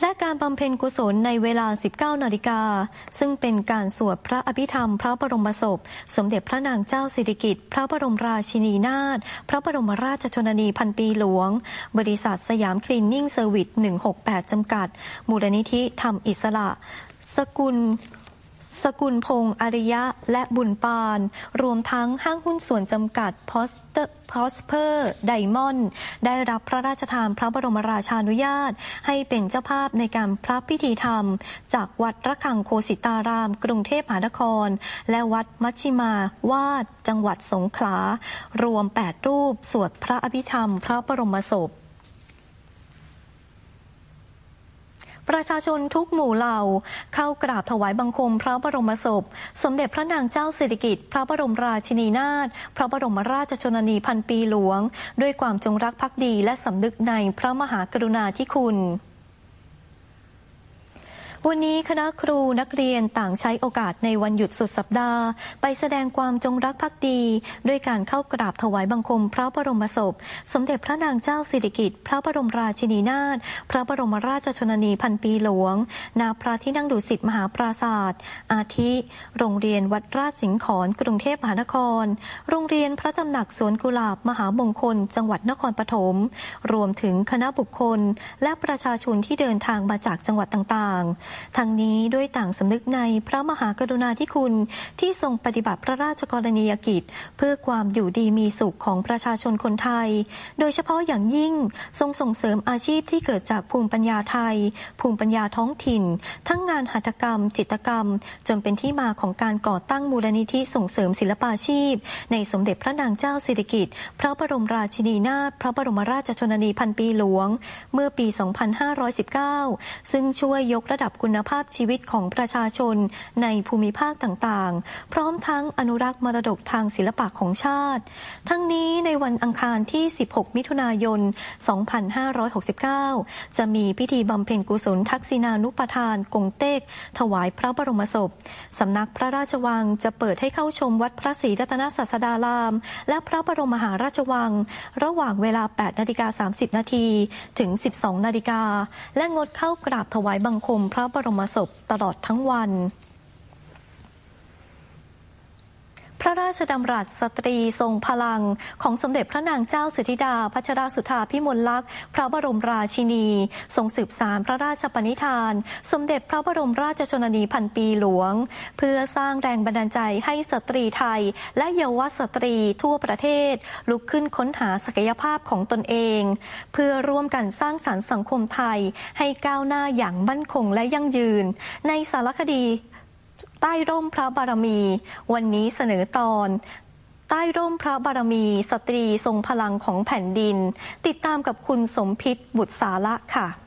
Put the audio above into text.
และการบำเพ็ญกุศลในเวลา 19 นาฬิกาซึ่งเป็นการสวดพระอภิธรรมพระบรมศพสมเด็จพระนางเจ้าสิริกิติ์พระบรมราชินีนาถพระบรมราชชนนีพันปีหลวงบริษัทสยามคลีนนิ่งเซอร์วิส168จำกัดมูลนิธิธรรมอิสระสกุลพงษ์อาริยะและบุญปานรวมทั้งห้างหุ้นส่วนจำกัดพอสเพอร์ไดมอนด์ได้รับพระราชทานพระบรมราชานุญาตให้เป็นเจ้าภาพในการพระพิธีธรรมจากวัดระฆังโคสิตารามกรุงเทพมหานครและวัดมัชชิมาวาดจังหวัดสงขลารวม8รูปสวดพระอภิธรรมพระบรมศพประชาชนทุกหมู่เหล่าเข้ากราบถวายบังคมพระบรมศพสมเด็จพระนางเจ้าสิริกิติ์พระบรมราชินีนาถพระบรมราชชนนีพันปีหลวงด้วยความจงรักภักดีและสำนึกในพระมหากรุณาธิคุณวันนี้คณะครูนักเรียนต่างใช้โอกาสในวันหยุดสุดสัปดาห์ไปแสดงความจงรักภักดีด้วยการเข้ากราบถวายบังคมพระบรมศพสมเด็จพระนางเจ้าสิริกิติ์พระบรมราชินีนาถพระบรมราชชนนีพันปีหลวงณพระที่นั่งดุสิตมหาปราสาทอาทิโรงเรียนวัดราชสิงห์ขอนกรุงเทพมหานครโรงเรียนพระตำหนักสวนกุหลาบมหามงคลจังหวัดนครปฐมรวมถึงคณะบุคคลและประชาชนที่เดินทางมาจากจังหวัดต่างๆทั้งนี้ด้วยต่างสำนึกในพระมหากรุณาธิคุณที่ทรงปฏิบัติพระราชกรณียกิจเพื่อความอยู่ดีมีสุขของประชาชนคนไทยโดยเฉพาะอย่างยิ่งทรงส่งเสริมอาชีพที่เกิดจากภูมิปัญญาไทยภูมิปัญญาท้องถิ่นทั้งงานหัตถกรรมจิตรกรรมจนเป็นที่มาของการก่อตั้งมูลนิธิส่งเสริมศิลปาชีพในสมเด็จพระนางเจ้าสิริกิติ์พระบรมราชินีนาถพระบรมราชชนนีพันปีหลวงเมื่อปี 2519 ซึ่งช่วยยกระดับคุณภาพชีวิตของประชาชนในภูมิภาคต่างๆพร้อมทั้งอนุรักษ์มรดกทางศิลปะของชาติทั้งนี้ในวันอังคารที่ 16 มิถุนายน 2569 จะมีพิธีบำเพ็ญกุศลทักษิณานุปทานกงเต็กถวายพระบรมศพสำนักพระราชวังจะเปิดให้เข้าชมวัดพระศรีรัตนศาสดารามและพระบรมมหาราชวังระหว่างเวลา 8:30 น.ถึง 12:00 น.และงดเข้ากราบถวายบังคมพระบรมศพตลอดทั้งวันพระราชดำรัสสตรีทรงพลังของสมเด็จพระนางเจ้าสุธิดาพัชรสุธาพิมลลักษณ์พระบรมราชินีทรงสืบสานพระราชปณิธานสมเด็จพระบรมราชชนนีพันปีหลวงเพื่อสร้างแรงบันดาลใจให้สตรีไทยและเยาวสตรีทั่วประเทศลุกขึ้นค้นหาศักยภาพของตนเองเพื่อร่วมกันสร้างสรรค์สังคมไทยให้ก้าวหน้าอย่างมั่นคงและยั่งยืนในสารคดีใต้ร่มพระบารมีวันนี้เสนอตอนใต้ร่มพระบารมีสตรีทรงพลังของแผ่นดินติดตามกับคุณสมพิษบุตรสาระค่ะ